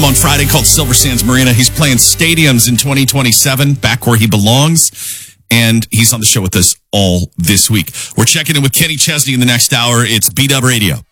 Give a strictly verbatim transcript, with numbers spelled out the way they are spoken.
on Friday called Silver Sands Marina. He's playing stadiums in twenty twenty-seven, back where he belongs. And he's on the show with us all this week. We're checking in with Kenny Chesney in the next hour. It's B-Dub Radio.